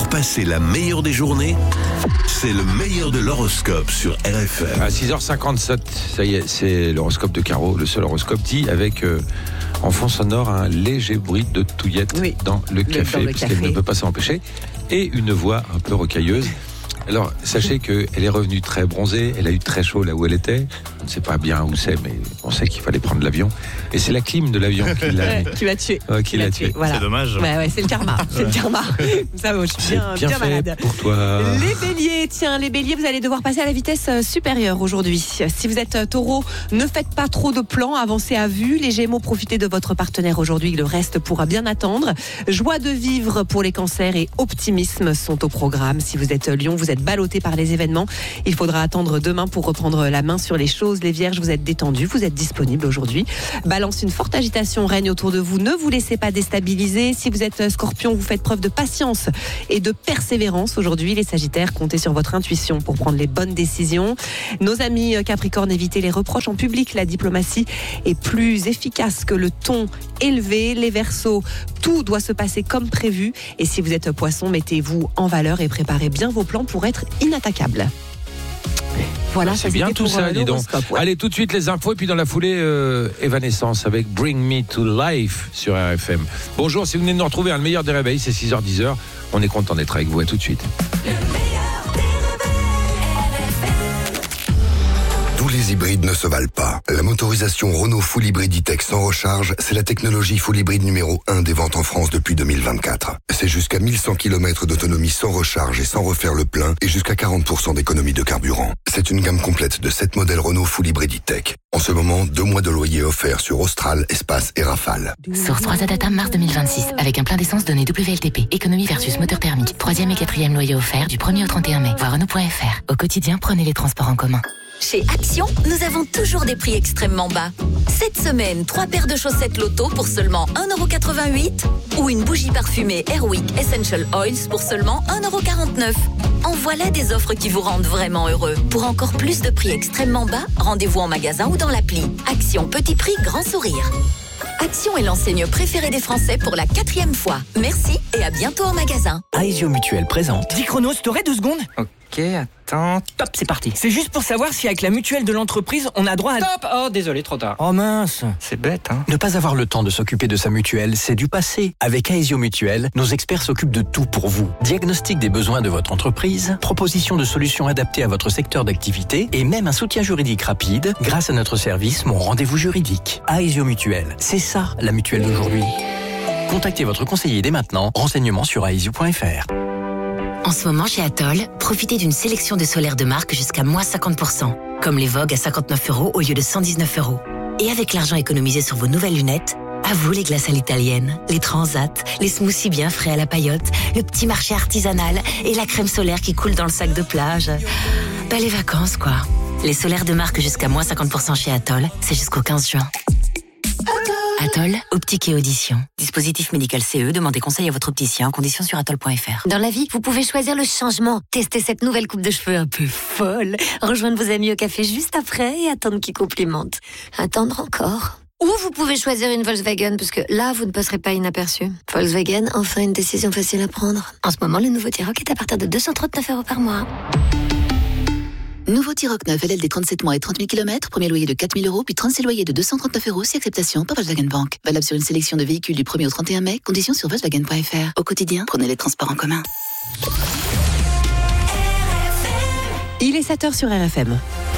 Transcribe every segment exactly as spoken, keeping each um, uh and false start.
passer la meilleure des journées, c'est le meilleur de l'horoscope sur R F M. À six heures cinquante-sept, ça y est, c'est l'horoscope de Caro, le seul horoscope dit avec euh, en fond sonore un léger bruit de touillette oui, dans le café, le, dans le parce café. Qu'elle ne peut pas s'en empêcher, et une voix un peu rocailleuse. Alors, sachez qu'elle est revenue très bronzée, elle a eu très chaud là où elle était. On ne sait pas bien où c'est, mais on sait qu'il fallait prendre l'avion. Et c'est la clim de l'avion qui l'a, ouais, qui l'a tué. Ouais, qui, qui l'a, l'a tué. tué. Voilà. C'est dommage. Ouais, ouais, c'est le karma. C'est le karma. Ça va, je suis bien, bien, bien malade. Pour toi. Les béliers, tiens, les béliers, vous allez devoir passer à la vitesse supérieure aujourd'hui. Si vous êtes taureau, ne faites pas trop de plans, avancez à vue. Les gémeaux, profitez de votre partenaire aujourd'hui, le reste pourra bien attendre. Joie de vivre pour les cancers et optimisme sont au programme. Si vous êtes lion, vous êtes ballotté par les événements. Il faudra attendre demain pour reprendre la main sur les choses. Les vierges, vous êtes détendus, vous êtes disponibles aujourd'hui. Balance, une forte agitation règne autour de vous. Ne vous laissez pas déstabiliser. Si vous êtes scorpion, vous faites preuve de patience et de persévérance aujourd'hui. Les sagittaires, comptez sur votre intuition pour prendre les bonnes décisions. Nos amis capricornes, évitez les reproches en public. La diplomatie est plus efficace que le ton élevé. Les verseaux, tout doit se passer comme prévu. Et si vous êtes poisson, mettez-vous en valeur et préparez bien vos plans pour être inattaquables. Voilà, c'est bien tout ça, dis donc. Ouais. Allez, tout de suite les infos et puis dans la foulée, euh, Evanescence avec Bring Me to Life sur R F M. Bonjour, si vous venez de nous retrouver, hein, le meilleur des réveils, c'est six heures dix. On est content d'être avec vous, à tout de suite. Tous les hybrides ne se valent pas. La motorisation Renault Full Hybrid E-Tech sans recharge, c'est la technologie Full Hybrid numéro un des ventes en France depuis deux mille vingt-quatre. C'est jusqu'à mille cent kilomètres d'autonomie sans recharge et sans refaire le plein et jusqu'à quarante pour cent d'économie de carburant. C'est une gamme complète de sept modèles Renault Full Hybrid E-Tech. En ce moment, deux mois de loyer offerts sur Austral, Espace et Rafale. Source trois A Data mars deux mille vingt-six. Avec un plein d'essence donné W L T P. Économie versus moteur thermique. Troisième et quatrième loyer offert du premier au trente et un mai. Voir Renault point F R. Au quotidien, prenez les transports en commun. Chez Action, nous avons toujours des prix extrêmement bas. Cette semaine, trois paires de chaussettes Lotto pour seulement un euro quatre-vingt-huit ou une bougie parfumée Airwick Essential Oils pour seulement un euro quarante-neuf. En voilà des offres qui vous rendent vraiment heureux. Pour encore plus de prix extrêmement bas, rendez-vous en magasin ou dans l'appli. Action, petit prix, grand sourire. Action est l'enseigne préférée des Français pour la quatrième fois. Merci et à bientôt en magasin. Aesio Mutuelle présente. Dis Chronos, t'aurais deux secondes ? Ok, attends. Top, c'est parti. C'est juste pour savoir si avec la mutuelle de l'entreprise, on a droit à... Stop. Oh, désolé, trop tard. Oh mince. C'est bête, hein. Ne pas avoir le temps de s'occuper de sa mutuelle, c'est du passé. Avec Aesio Mutuelle, nos experts s'occupent de tout pour vous. Diagnostic des besoins de votre entreprise, proposition de solutions adaptées à votre secteur d'activité et même un soutien juridique rapide grâce à notre service Mon Rendez-vous Juridique. Aesio Mutuelle, c'est ça la mutuelle d'aujourd'hui. Contactez votre conseiller dès maintenant. Renseignements sur aesio point f r. En ce moment, chez Atoll, profitez d'une sélection de solaires de marque jusqu'à moins cinquante pour cent, comme les Vogue à cinquante-neuf euros au lieu de cent dix-neuf euros. Et avec l'argent économisé sur vos nouvelles lunettes, à vous les glaces à l'italienne, les transats, les smoothies bien frais à la paillote, le petit marché artisanal et la crème solaire qui coule dans le sac de plage. Bah, les vacances, quoi. Les solaires de marque jusqu'à moins cinquante pour cent chez Atoll, c'est jusqu'au quinze juin. Atoll, optique et audition. Dispositif médical C E, demandez conseil à votre opticien, conditions sur atoll point f r. Dans la vie, vous pouvez choisir le changement. Testez cette nouvelle coupe de cheveux un peu folle. Rejoindre vos amis au café juste après et attendre qu'ils complimentent. Attendre encore. Ou vous pouvez choisir une Volkswagen, parce que là, vous ne passerez pas inaperçu. Volkswagen, enfin une décision facile à prendre. En ce moment, le nouveau T-Roc est à partir de deux cent trente-neuf euros par mois. Nouveau T-Roc neuf, L L D trente-sept mois et trente mille kilomètres, premier loyer de quatre mille euros, puis trente-six loyers de deux cent trente-neuf euros, si acceptation par Volkswagen Bank. Valable sur une sélection de véhicules du premier au trente et un mai, conditions sur Volkswagen point f r. Au quotidien, prenez les transports en commun. Il est sept heures sur R F M.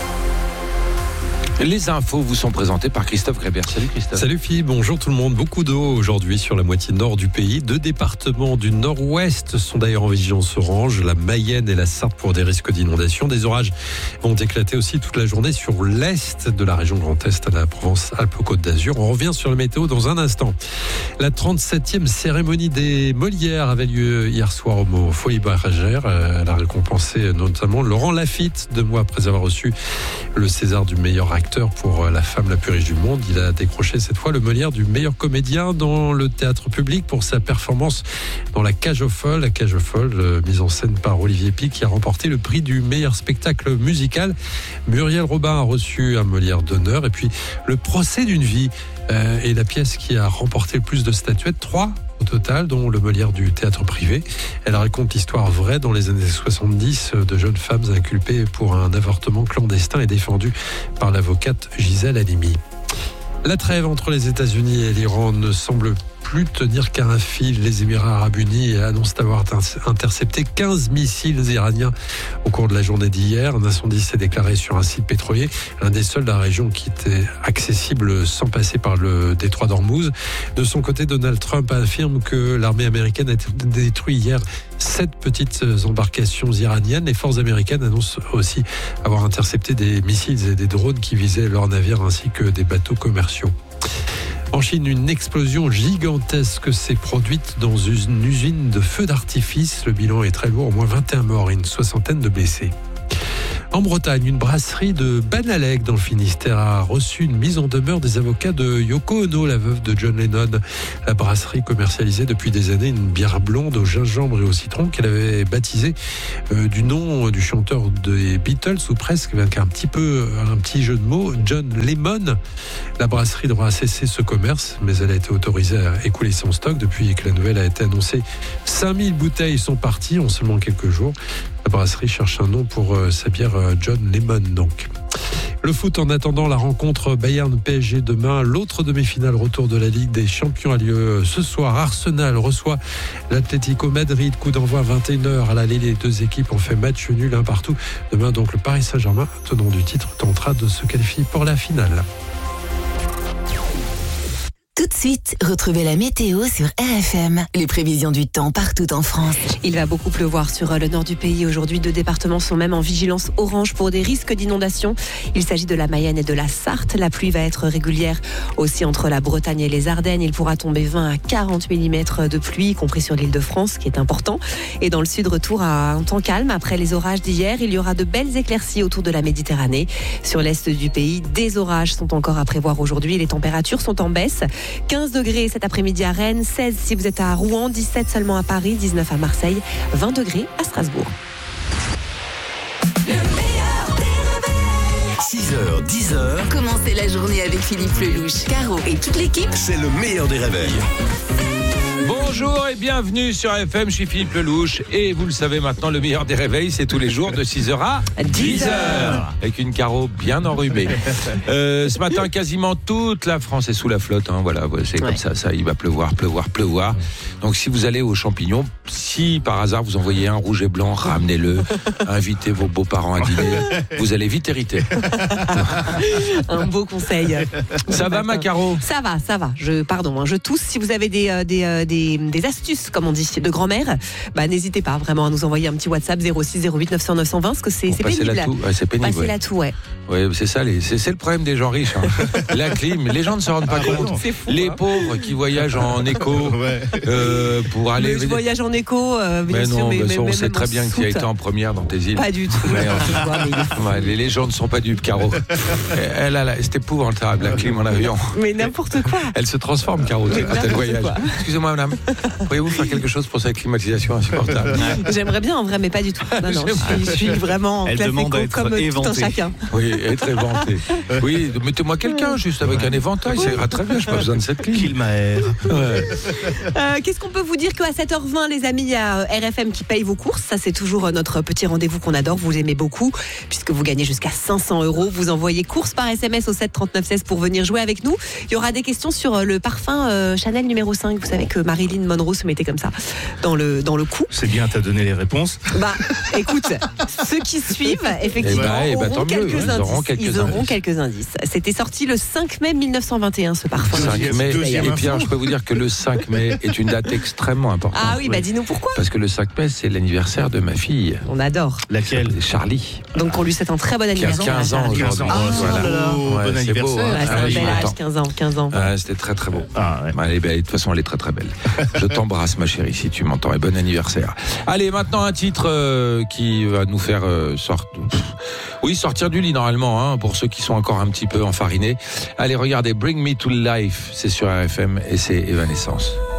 Les infos vous sont présentées par Christophe Grébert. Salut Christophe. Salut Philippe, bonjour tout le monde. Beaucoup d'eau aujourd'hui sur la moitié nord du pays. Deux départements du nord-ouest sont d'ailleurs en vigilance orange, la Mayenne et la Sarthe pour des risques d'inondation. Des orages vont éclater aussi toute la journée sur l'est de la région Grand Est à la Provence-Alpes-Côte d'Azur. On revient sur le météo dans un instant. La trente-septième cérémonie des Molières avait lieu hier soir au Folies Bergère. Elle a récompensé notamment Laurent Lafitte, deux mois après avoir reçu le César du meilleur acteur pour La femme la plus riche du monde. Il a décroché cette fois le Molière du meilleur comédien dans le théâtre public pour sa performance dans La Cage aux Folles. La Cage aux Folles, mise en scène par Olivier Pic, qui a remporté le prix du meilleur spectacle musical. Muriel Robin a reçu un Molière d'honneur. Et puis, Le procès d'une vie euh, est la pièce qui a remporté le plus de statuettes. Trois au total, dont le Molière du théâtre privé. Elle raconte l'histoire vraie dans les années soixante-dix de jeunes femmes inculpées pour un avortement clandestin et défendues par l'avocate Gisèle Halimi. La trêve entre les États-Unis et l'Iran ne semble plus tenir qu'à un fil. Les Émirats arabes unis annoncent avoir intercepté quinze missiles iraniens au cours de la journée d'hier. Un incendie s'est déclaré sur un site pétrolier, l'un des seuls de la région qui était accessible sans passer par le détroit d'Ormuz. De son côté, Donald Trump affirme que l'armée américaine a détruit hier sept petites embarcations iraniennes. Les forces américaines annoncent aussi avoir intercepté des missiles et des drones qui visaient leurs navires ainsi que des bateaux commerciaux. En Chine, une explosion gigantesque s'est produite dans une usine de feux d'artifice. Le bilan est très lourd, au moins vingt et un morts et une soixantaine de blessés. En Bretagne, une brasserie de Banalec dans le Finistère a reçu une mise en demeure des avocats de Yoko Ono, la veuve de John Lennon. La brasserie commercialisait depuis des années une bière blonde au gingembre et au citron qu'elle avait baptisée euh, du nom du chanteur des Beatles, ou presque, avec un petit peu un petit jeu de mots, John Lemon. La brasserie devra cesser ce commerce, mais elle a été autorisée à écouler son stock depuis que la nouvelle a été annoncée. cinq mille bouteilles sont parties en seulement quelques jours. La brasserie cherche un nom pour euh, sa bière euh, John Lemon, donc. Le foot, en attendant la rencontre Bayern-P S G demain, l'autre demi-finale retour de la Ligue des Champions a lieu ce soir. Arsenal reçoit l'Atlético Madrid, coup d'envoi à vingt et une heures. À l'aller, les deux équipes ont fait match nul un partout. Demain, donc, le Paris Saint-Germain, tenant du titre, tentera de se qualifier pour la finale. Tout de suite, retrouvez la météo sur R F M. Les prévisions du temps partout en France. Il va beaucoup pleuvoir sur le nord du pays aujourd'hui. Deux départements sont même en vigilance orange pour des risques d'inondation. Il s'agit de la Mayenne et de la Sarthe. La pluie va être régulière aussi entre la Bretagne et les Ardennes. Il pourra tomber vingt à quarante millimètres de pluie, y compris sur l'île de France, qui est important. Et dans le sud, retour à un temps calme. Après les orages d'hier, il y aura de belles éclaircies autour de la Méditerranée. Sur l'est du pays, des orages sont encore à prévoir aujourd'hui. Les températures sont en baisse. quinze degrés cet après-midi à Rennes, seize si vous êtes à Rouen, dix-sept seulement à Paris, dix-neuf à Marseille, vingt degrés à Strasbourg. six heures, dix heures. Commencez la journée avec Philippe Lelouch, Caro et toute l'équipe. C'est le meilleur des réveils. Bonjour et bienvenue sur R F M, je suis Philippe Lelouch et vous le savez maintenant, le meilleur des réveils, c'est tous les jours de six heures à dix heures avec une Caro bien enrhumée. Euh, ce matin, quasiment toute la France est sous la flotte, hein, voilà, c'est comme ouais. ça, ça, il va pleuvoir, pleuvoir, pleuvoir. Donc si vous allez aux champignons, si par hasard vous envoyez un rouge et blanc, ramenez-le, invitez vos beaux-parents à dîner, vous allez vite hériter. Un beau conseil. Ça va ma Caro ? Ça va, ça va, je, pardon, hein, je tousse. Si vous avez des, euh, des, euh, des, des astuces, comme on dit, de grand-mère, bah, n'hésitez pas vraiment à nous envoyer un petit WhatsApp zéro six zéro huit neuf cent neuf cent vingt, parce que c'est, c'est pénible. La toux, ouais, c'est pénible. Passer ouais. la toux, ouais. Ouais, c'est ça, les, c'est, c'est le problème des gens riches. Hein. La clim, les gens ne se rendent pas ah, compte. Non, fou, les hein. pauvres qui voyagent en éco ouais. euh, pour aller. Mais je voyage en éco, euh, bien mais sûr, non, mais, mais mais, on mais sait très bien soute. que tu as été en première dans tes îles. Pas du tout. Mais, ouais, les, les gens ne sont pas dupes, Caro. Elle a la, c'est épouvantable, la clim en avion. Mais n'importe quoi. Elle se transforme, Caro, quand elle voyage. Quoi. Excusez-moi, madame. Pourriez-vous faire quelque chose pour cette climatisation insupportable ? J'aimerais bien, en vrai, mais pas du tout. Non, non, je, je suis vraiment elle classe demande éco, comme éventée. Tout un chacun. Oui, être éventé. Oui, mettez-moi quelqu'un juste avec un éventail, ça ira très bien. Je n'ai pas besoin de cette clim. Kilmaer. Ouais. Euh, qu'est-ce qu'on peut vous dire qu'à sept heures vingt, les amis, il y a R F M qui paye vos courses. Ça, c'est toujours notre petit rendez-vous qu'on adore. Vous aimez beaucoup, puisque vous gagnez jusqu'à cinq cents euros. Vous envoyez courses par S M S au sept trente-neuf seize pour venir jouer avec nous. Il y aura des questions sur le parfum euh, Chanel numéro cinq. Vous savez que Marilyn Monroe se mettait comme ça dans le, dans le cou. C'est bien, t'as donné les réponses. Bah, écoute, ceux qui suivent, effectivement, eh bah, eh bah, auront, quelques mieux, indices. Ils auront quelques ils auront indices. quelques indices. C'était sorti le cinq mai mille neuf cent vingt et un, ce parfum. cinq mai. Et Pierre, je peux vous dire que le cinq mai est une date extrêmement importante. Ah oui, bah dis-nous pourquoi. Parce que le cinq mai, c'est l'anniversaire de ma fille. On adore. Laquelle ? Charlie. Donc on lui souhaite un très bon anniversaire. Qui a quinze ans aujourd'hui. Ah, voilà. Oh, ouais, bon c'est anniversaire. beau, hein. Ouais, c'est ah, un oui, bel âge, quinze ans. quinze ans. Ah, c'était très très beau. Ah, ouais. Bah, elle est belle. De toute façon, elle est très très belle. Je t'embrasse, ma chérie, si tu m'entends. Et bon anniversaire. Allez, maintenant un titre euh, qui va nous faire euh, sortir. Oui, sortir du lit normalement, hein, pour ceux qui sont encore un petit peu enfarinés. Allez, regardez, Bring Me to Life, c'est sur R F M et c'est Evanescence.